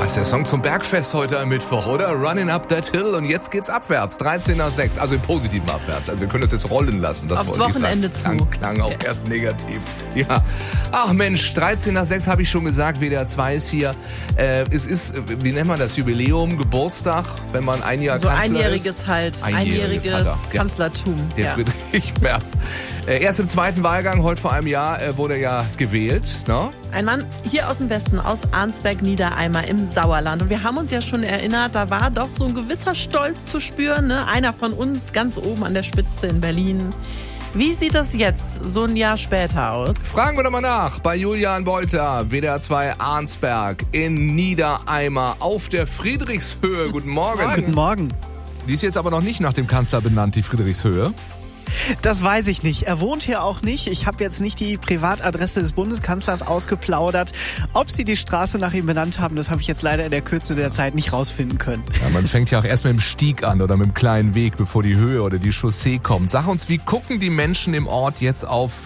ist der Song zum Bergfest heute am Mittwoch, oder? Running Up That Hill. Und jetzt geht's abwärts. 13 nach 6. Also im positiven abwärts. Also wir können das jetzt rollen lassen. Das aufs Wochenende zu. Klang auch erst negativ. Ja. Ach Mensch, 13 nach 6 habe ich schon gesagt. WDR 2 ist hier. Es ist, wie nennt man das? Jubiläum, Geburtstag, wenn man ein Jahr so Kanzler einjähriges ist. halt. Einjähriges Kanzlertum. Der Friedrich Merz. Erst im zweiten Wahlgang, heute vor einem Jahr, wurde er ja gewählt. Ne? Ein Mann hier aus dem Westen, aus Arnsberg-Niedereimer im Sauerland. Und wir haben uns ja schon erinnert, da war doch so ein gewisser Stolz zu spüren. Ne? Einer von uns ganz oben an der Spitze in Berlin. Wie sieht das jetzt, so ein Jahr später, aus? Fragen wir doch mal nach bei Julian Bolter, WDR 2 Arnsberg in Niedereimer auf der Friedrichshöhe. Guten Morgen. Guten Morgen. Die ist jetzt aber noch nicht nach dem Kanzler benannt, die Friedrichshöhe. Das weiß ich nicht. Er wohnt hier auch nicht. Ich habe jetzt nicht die Privatadresse des Bundeskanzlers ausgeplaudert. Ob sie die Straße nach ihm benannt haben, das habe ich jetzt leider in der Kürze der Zeit nicht rausfinden können. Ja, man fängt ja auch erst mit dem Stieg an oder mit dem kleinen Weg, bevor die Höhe oder die Chaussee kommt. Sag uns, wie gucken die Menschen im Ort jetzt auf